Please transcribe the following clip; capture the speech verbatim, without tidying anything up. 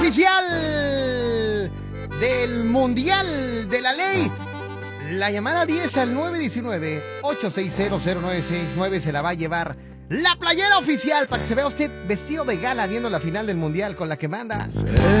Oficial del Mundial de la Ley. La llamada diez al nueve diecinueve, ocho seis cero, cero nueve seis nueve se la va a llevar la playera oficial para que se vea usted vestido de gala viendo la final del Mundial con la que manda.